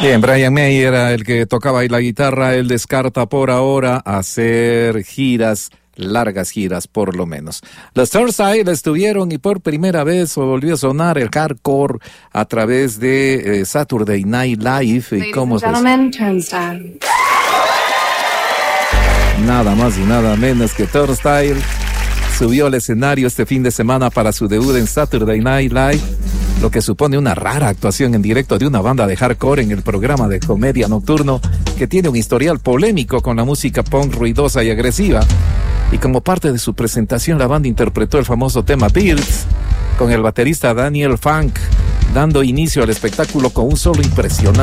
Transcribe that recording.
Bien, Brian May era el que tocaba ahí la guitarra. Él descarta por ahora hacer giras, largas giras por lo menos. Los Turnstile estuvieron y por primera vez volvió a sonar el hardcore a través de Saturday Night Live. ¿Y cómo se Turnstile. Nada más y nada menos que Turnstile subió al escenario este fin de semana para su debut en Saturday Night Live, lo que supone una rara actuación en directo de una banda de hardcore en el programa de comedia nocturno que tiene un historial polémico con la música punk ruidosa y agresiva. Y como parte de su presentación, la banda interpretó el famoso tema Birds con el baterista Daniel Funk, dando inicio al espectáculo con un solo impresionante